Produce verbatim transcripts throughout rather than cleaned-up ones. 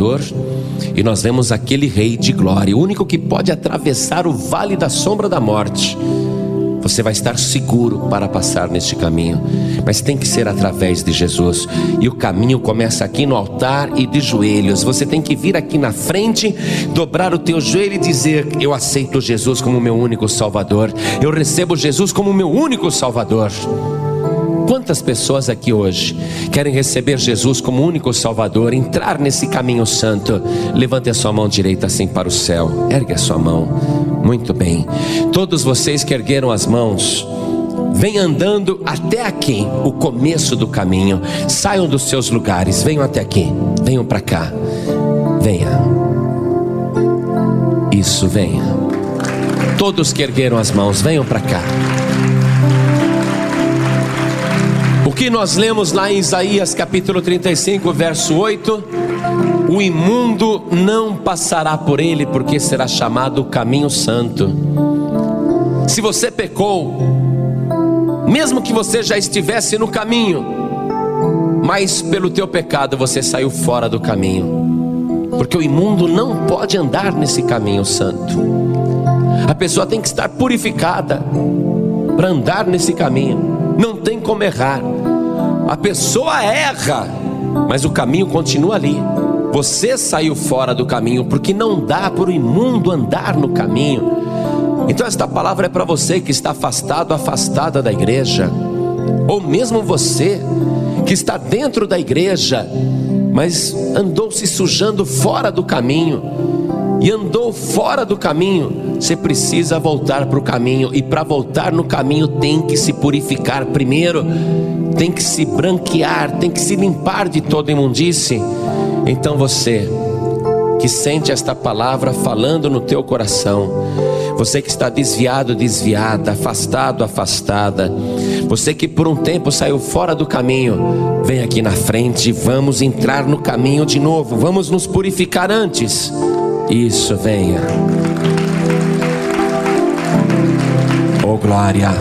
Salvador, e nós vemos aquele Rei de glória, o único que pode atravessar o vale da sombra da morte. Você vai estar seguro para passar neste caminho, mas tem que ser através de Jesus. E o caminho começa aqui no altar e de joelhos. Você tem que vir aqui na frente, dobrar o teu joelho e dizer: eu aceito Jesus como meu único Salvador, eu recebo Jesus como meu único Salvador. Quantas pessoas aqui hoje querem receber Jesus como único Salvador, entrar nesse caminho santo? Levante a sua mão direita assim para o céu, ergue a sua mão. Muito bem, todos vocês que ergueram as mãos, venham andando até aqui, o começo do caminho. Saiam dos seus lugares, venham até aqui, venham para cá, venha. Isso, venha. Todos que ergueram as mãos, venham para cá. O que nós lemos lá em Isaías capítulo trinta e cinco, verso oito: o imundo não passará por ele, porque será chamado caminho santo. Se você pecou, mesmo que você já estivesse no caminho, mas pelo teu pecado você saiu fora do caminho, porque o imundo não pode andar nesse caminho santo. A pessoa tem que estar purificada para andar nesse caminho, não tem como errar. A pessoa erra, mas o caminho continua ali. Você saiu fora do caminho, porque não dá para o imundo andar no caminho. Então esta palavra é para você que está afastado, afastada da igreja, ou mesmo você que está dentro da igreja, mas andou se sujando fora do caminho, e andou fora do caminho. Você precisa voltar para o caminho, e para voltar no caminho tem que se purificar primeiro, tem que se branquear, tem que se limpar de toda imundície. Então você que sente esta palavra falando no teu coração, você que está desviado, desviada, afastado, afastada, você que por um tempo saiu fora do caminho, vem aqui na frente, vamos entrar no caminho de novo, vamos nos purificar antes. Isso, venha. Oh glória.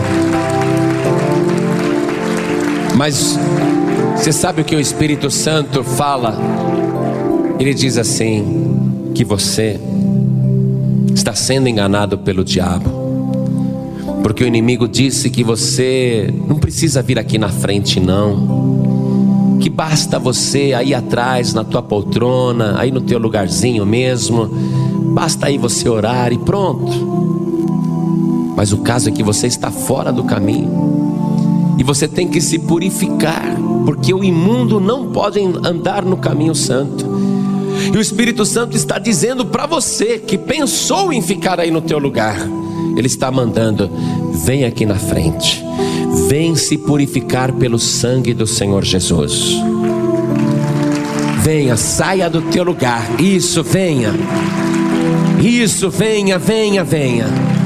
Mas você sabe o que o Espírito Santo fala? Ele diz assim, que você está sendo enganado pelo diabo, porque o inimigo disse que você não precisa vir aqui na frente não, que basta você aí atrás na tua poltrona, aí no teu lugarzinho mesmo, basta aí você orar e pronto. Mas o caso é que você está fora do caminho, e você tem que se purificar, porque o imundo não pode andar no caminho santo. E o Espírito Santo está dizendo para você que pensou em ficar aí no teu lugar, ele está mandando: vem aqui na frente, vem se purificar pelo sangue do Senhor Jesus. Venha, saia do teu lugar. Isso, venha. Isso, venha, venha, venha.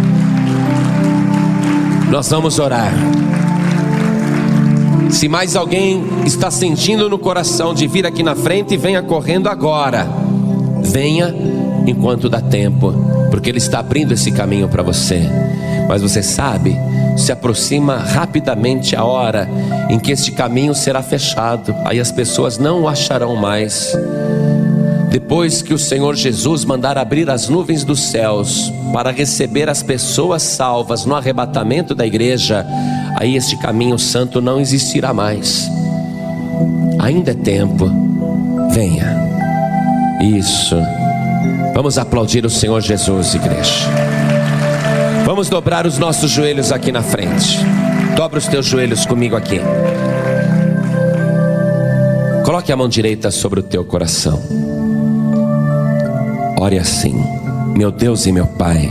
Nós vamos orar. Se mais alguém está sentindo no coração de vir aqui na frente, venha correndo agora. Venha enquanto dá tempo, porque Ele está abrindo esse caminho para você. Mas você sabe, se aproxima rapidamente a hora em que este caminho será fechado. Aí as pessoas não o acharão mais. Depois que o Senhor Jesus mandar abrir as nuvens dos céus para receber as pessoas salvas no arrebatamento da igreja, aí este caminho santo não existirá mais. Ainda é tempo. Venha. Isso. Vamos aplaudir o Senhor Jesus, igreja. Vamos dobrar os nossos joelhos aqui na frente. Dobra os teus joelhos comigo aqui. Coloque a mão direita sobre o teu coração. Ore assim: meu Deus e meu Pai,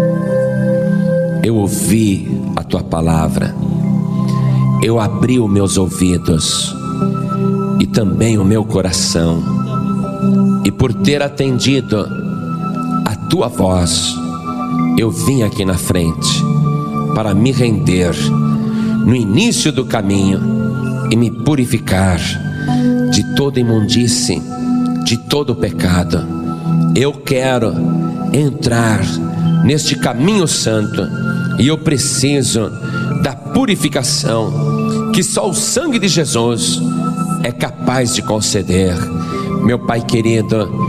eu ouvi a tua palavra, eu abri os meus ouvidos e também o meu coração, e por ter atendido a tua voz, eu vim aqui na frente para me render no início do caminho e me purificar de toda imundície, de todo pecado. Eu quero entrar neste caminho santo, e eu preciso da purificação que só o sangue de Jesus é capaz de conceder. Meu Pai querido,